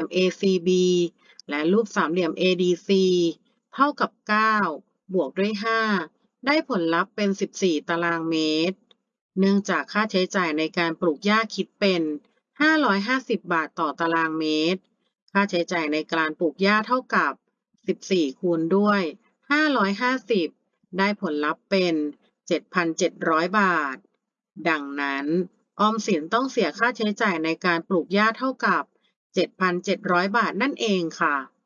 ACB และรูปสามเหลี่ยม ADC เท่ากับ 9 บวกด้วย 5 ได้ผลลัพธ์เป็น 14 ตารางเมตร เนื่องจากค่าใช้จ่ายในการปลูกหญ้าคิดเป็น 550 บาทต่อตารางเมตร ค่าใช้จ่ายในการปลูกหญ้าเท่ากับ 14 คูณด้วย 550 ได้ผลลัพธ์เป็น 7,700 บาท ดังนั้นออมสินต้องเสียค่าใช้จ่ายในการปลูกหญ้าเท่ากับ 7,700 บาทนั่นเองค่ะ